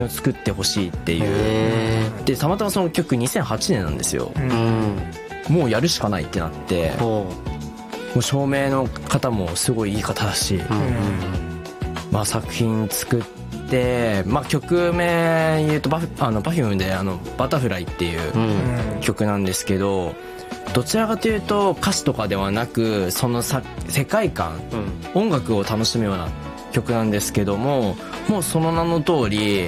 作ってほしいっていうで、たまたまその曲2008年なんですよ、もうやるしかないってなって、もう照明の方もすごいいい方だし、まあ作品作って、まあ曲名言うとPerfume でバタフライっていう曲なんですけど、どちらかというと歌詞とかではなくその世界観、音楽を楽しむような曲なんですけども、もうその名の通り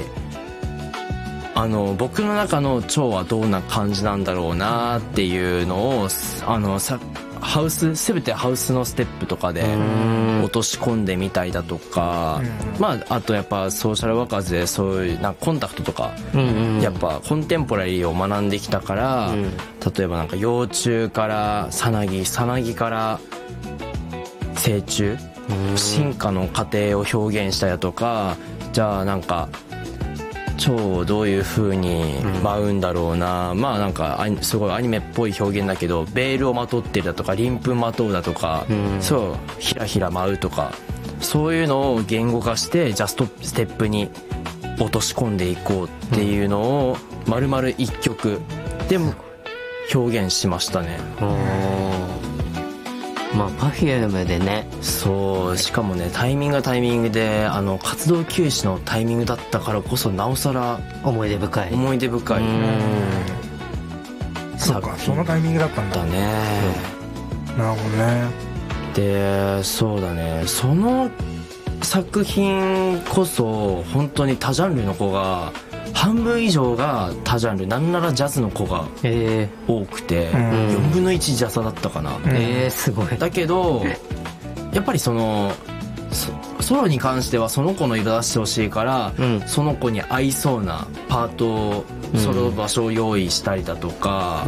僕の中の蝶はどんな感じなんだろうなっていうのを全てハウスのステップとかで落とし込んでみたりだとか、まああとやっぱソーシャルワーカーズでそういうなんかコンタクトとか、やっぱコンテンポラリーを学んできたから、例えばなんか幼虫からさなぎから成虫、進化の過程を表現したりだとか、じゃあなんか蝶をどういう風に舞うんだろうな、まあなんかすごいアニメっぽい表現だけど、ベールをまとってるだとか鱗粉まとうだとか、そうひらひら舞うとか、そういうのを言語化してジャストステップに落とし込んでいこうっていうのを丸々一曲でも表現しましたね。 まあ Perfume でね、 そうしかもねタイミングで活動休止のタイミングだったからこそなおさら思い出深いそうか、そのタイミングだったんだね。 なるほどね。 でそうだね、その作品こそ本当に多ジャンルの子が半分以上が多ジャンル、なんならジャズの子が多くて、4分の1ジャズだったかな。 すごい。 だけどやっぱりそのソロに関してはその子の色出してほしいから、その子に合いそうなパートをソロ場所を用意したりだとか、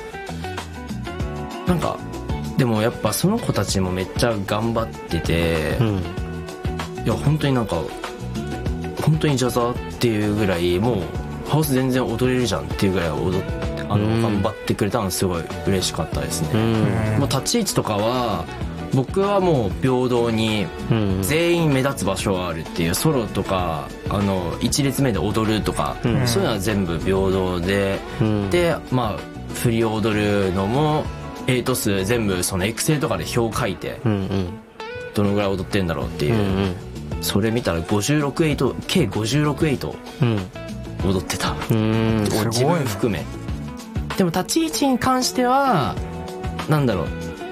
なんかでもやっぱその子たちもめっちゃ頑張ってて、いや本当になんか本当にジャザーっていうぐらい、もうハウス全然踊れるじゃんっていうぐらい頑張ってくれたのすごい嬉しかったですね。もう立ち位置とかは僕はもう平等に全員目立つ場所があるっていう、ソロとか1列目で踊るとか、そういうのは全部平等で、でまあ振りを踊るのも8数全部そのエクセルとかで表書いて、どのぐらい踊ってるんだろうっていう、それ見たら計56踊ってた、自分含め。でも立ち位置に関してはなんだろう、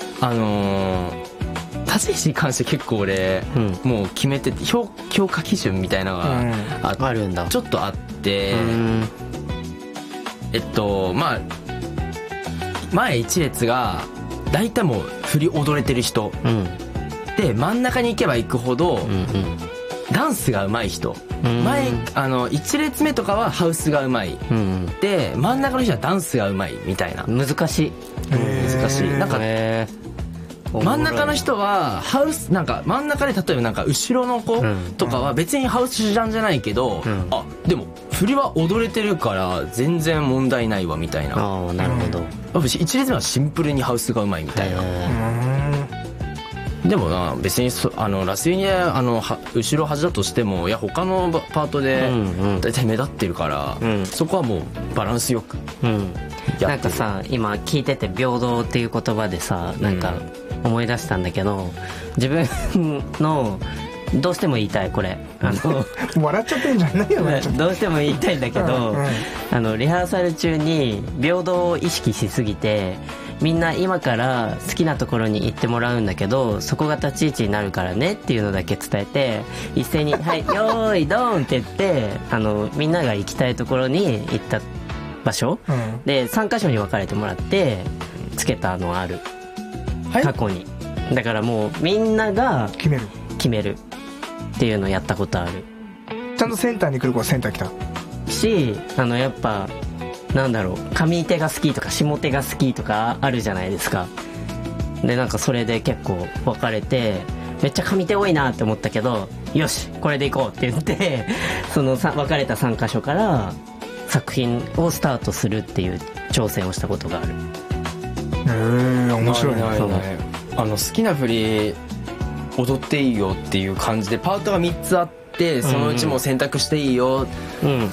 立ち位置に関して結構俺、もう決めてて評価基準みたいなのがあるんだ。 ちょっとあって、まあ前一列が大体もう振り踊れてる人、で真ん中に行けば行くほど、ダンスが上手い人、前1列目とかはハウスが上手い、で真ん中の人はダンスが上手いみたいな。 難しい、 なんか真ん中の人はハウスなんか真ん中で、例えばなんか後ろの子とかは別にハウスジャンじゃないけど、でも振りは踊れてるから全然問題ないわみたいな。 なるほど。 1列目はシンプルにハウスが上手いみたいな。でもな別にラスユニで後ろ端だとしても、いや他のパートで大体目立ってるから、そこはもうバランスよくなんかさ、今聞いてて平等っていう言葉でさ、なんか思い出したんだけど、自分のどうしても言いたい、これ笑っちゃってんじゃないよねどうしても言いたいんだけど、リハーサル中に平等を意識しすぎて、みんな今から好きなところに行ってもらうんだけど、そこが立ち位置になるからねっていうのだけ伝えて、一斉に「はいよーいドーン!」って言ってみんなが行きたいところに行った場所、で3箇所に分かれてもらってつけたのある、過去に。だからもうみんなが決めるっていうのをやったことある。 ちゃんとセンターに来る子はセンター来たし、やっぱなんだろう、上手が好きとか下手が好きとかあるじゃないですか。でなんかそれで結構分かれて、めっちゃ上手多いなって思ったけど、よしこれでいこうって言ってその分かれた3箇所から作品をスタートするっていう挑戦をしたことがある。 面白いね。 好きな振り踊っていいよっていう感じでパートが3つあっってそのうちもう選択していいよ、